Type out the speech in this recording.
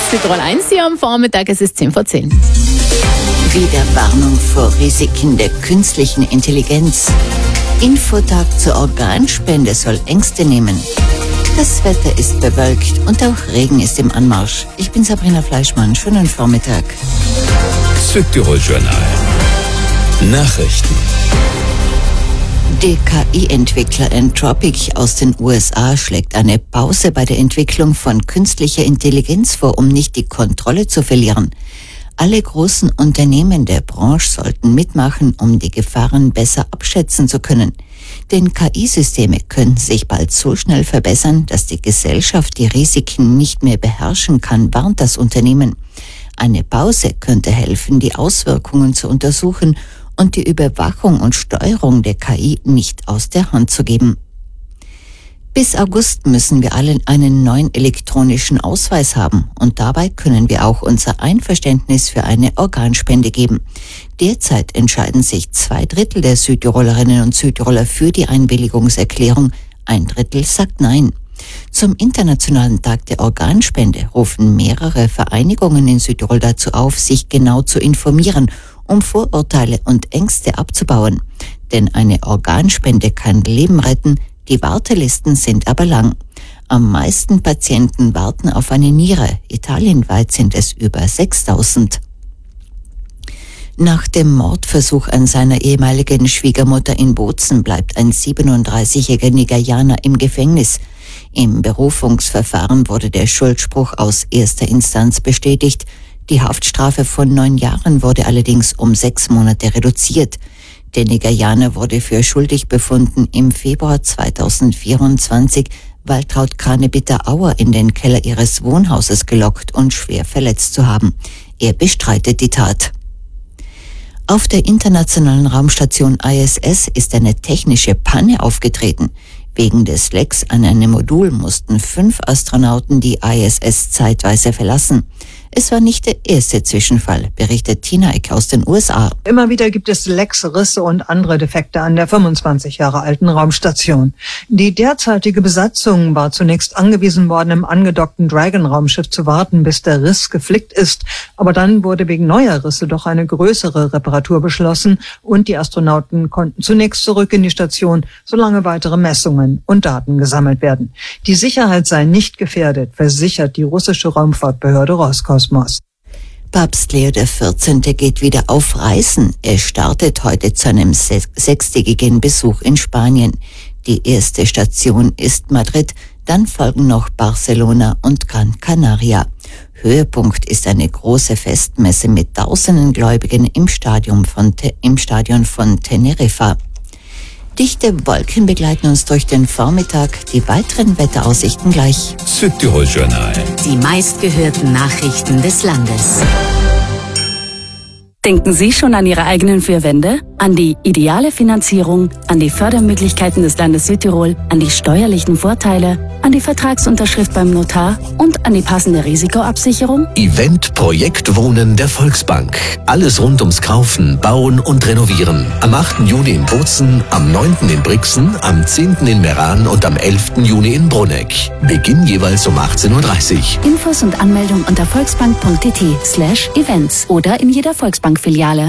Südtirol 1 hier am Vormittag, es ist 10 vor 10. Wieder Warnung vor Risiken der künstlichen Intelligenz. Infotag zur Organspende soll Ängste nehmen. Das Wetter ist bewölkt und auch Regen ist im Anmarsch. Ich bin Sabrina Fleischmann, schönen Vormittag. Südtirol Journal. Nachrichten. Der KI-Entwickler Anthropic aus den USA schlägt eine Pause bei der Entwicklung von künstlicher Intelligenz vor, um nicht die Kontrolle zu verlieren. Alle großen Unternehmen der Branche sollten mitmachen, um die Gefahren besser abschätzen zu können. Denn KI-Systeme könnten sich bald so schnell verbessern, dass die Gesellschaft die Risiken nicht mehr beherrschen kann, warnt das Unternehmen. Eine Pause könnte helfen, die Auswirkungen zu untersuchen und die Überwachung und Steuerung der KI nicht aus der Hand zu geben. Bis August müssen wir alle einen neuen elektronischen Ausweis haben und dabei können wir auch unser Einverständnis für eine Organspende geben. Derzeit entscheiden sich 2/3 der Südtirolerinnen und Südtiroler für die Einwilligungserklärung, 1/3 sagt Nein. Zum Internationalen Tag der Organspende rufen mehrere Vereinigungen in Südtirol dazu auf, sich genau zu informieren, um Vorurteile und Ängste abzubauen. Denn eine Organspende kann Leben retten, die Wartelisten sind aber lang. Am meisten Patienten warten auf eine Niere. Italienweit sind es über 6.000. Nach dem Mordversuch an seiner ehemaligen Schwiegermutter in Bozen bleibt ein 37-jähriger Nigerianer im Gefängnis. Im Berufungsverfahren wurde der Schuldspruch aus erster Instanz bestätigt. Die Haftstrafe von 9 Jahren wurde allerdings um 6 Monate reduziert. Der Nigerianer wurde für schuldig befunden, im Februar 2024 Waltraud Kranebitter-Auer in den Keller ihres Wohnhauses gelockt und schwer verletzt zu haben. Er bestreitet die Tat. Auf der internationalen Raumstation ISS ist eine technische Panne aufgetreten. Wegen des Lecks an einem Modul mussten 5 Astronauten die ISS zeitweise verlassen. Es war nicht der erste Zwischenfall, berichtet Tina Eck aus den USA. Immer wieder gibt es Lecks, Risse und andere Defekte an der 25 Jahre alten Raumstation. Die derzeitige Besatzung war zunächst angewiesen worden, im angedockten Dragon-Raumschiff zu warten, bis der Riss geflickt ist. Aber dann wurde wegen neuer Risse doch eine größere Reparatur beschlossen und die Astronauten konnten zunächst zurück in die Station, solange weitere Messungen und Daten gesammelt werden. Die Sicherheit sei nicht gefährdet, versichert die russische Raumfahrtbehörde Roskosmos. Papst Leo XIV. Geht wieder auf Reisen. Er startet heute zu einem 6-tägigen Besuch in Spanien. Die erste Station ist Madrid, dann folgen noch Barcelona und Gran Canaria. Höhepunkt ist eine große Festmesse mit tausenden Gläubigen im Stadion von Teneriffa. Dichte Wolken begleiten uns durch den Vormittag. Die weiteren Wetteraussichten gleich. Südtirol Journal. Die meistgehörten Nachrichten des Landes. Denken Sie schon an Ihre eigenen 4 Wände? An die ideale Finanzierung, an die Fördermöglichkeiten des Landes Südtirol, an die steuerlichen Vorteile, an die Vertragsunterschrift beim Notar und an die passende Risikoabsicherung? Event Projekt Wohnen der Volksbank. Alles rund ums Kaufen, Bauen und Renovieren. Am 8. Juni in Bozen, am 9. in Brixen, am 10. in Meran und am 11. Juni in Bruneck. Beginn jeweils um 18:30 Uhr. Infos und Anmeldung unter volksbank.tt/events oder in jeder Volksbank-Filiale.